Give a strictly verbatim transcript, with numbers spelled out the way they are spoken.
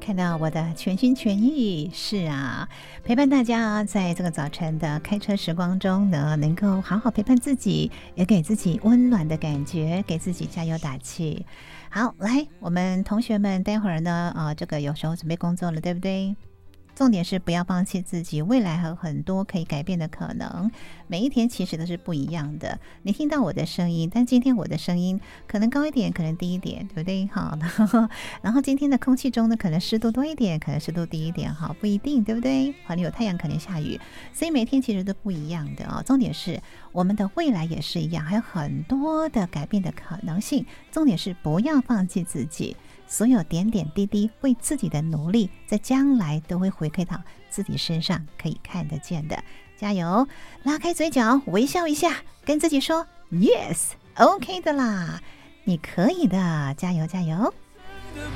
看到我的全心全意，是啊，陪伴大家在这个早晨的开车时光中呢，能够好好陪伴自己，也给自己温暖的感觉，给自己加油打气。好，来，我们同学们待会儿呢，啊、呃，这个有时候准备工作了，对不对？重点是不要放弃自己，未来还有很多可以改变的可能，每一天其实都是不一样的。你听到我的声音，但今天我的声音可能高一点，可能低一点，对不对？好，然后然后今天的空气中呢，可能湿度多一点，可能湿度低一点，好，不一定，对不对？好，你有太阳，可能下雨，所以每天其实都不一样的哦。重点是我们的未来也是一样，还有很多的改变的可能性。重点是不要放弃自己。所有点点滴滴为自己的努力，在将来都会回馈到自己身上，可以看得见的。加油，拉开嘴角，微笑一下，跟自己说 Yes， OK 的啦，你可以的，加油加油。